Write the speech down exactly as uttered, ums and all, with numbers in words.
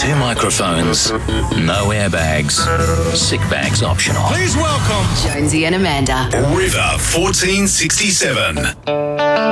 Two microphones, no airbags, sick bags optional. Please welcome Jonesy and Amanda. River fourteen sixty-seven.